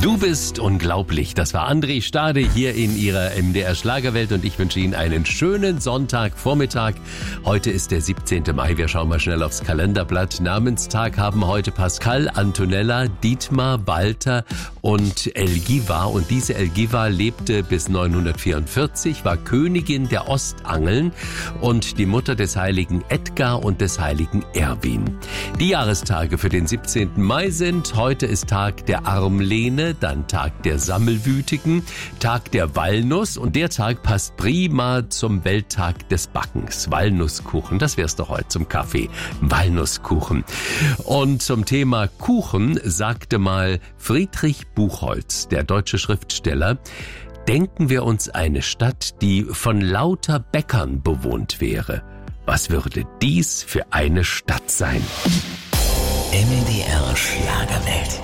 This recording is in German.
Du bist unglaublich. Das war André Stade hier in ihrer MDR Schlagerwelt und ich wünsche Ihnen einen schönen Sonntagvormittag. Heute ist der 17. Mai. Wir schauen mal schnell aufs Kalenderblatt. Namenstag haben heute Pascal, Antonella, Dietmar, Walter und Elgiva. Und diese Elgiva lebte bis 944, war Königin der Ostangeln und die Mutter des heiligen Edgar und des heiligen Erwin. Die Jahrestage für den 17. Mai sind: heute ist Tag der Armlehne, dann Tag der Sammelwütigen, Tag der Walnuss und der Tag passt prima zum Welttag des Backens. Walnusskuchen, das wär's doch heute zum Kaffee. Walnusskuchen. Und zum Thema Kuchen sagte mal Friedrich Buchholz, der deutsche Schriftsteller: denken wir uns eine Stadt, die von lauter Bäckern bewohnt wäre. Was würde dies für eine Stadt sein? MDR Schlagerwelt.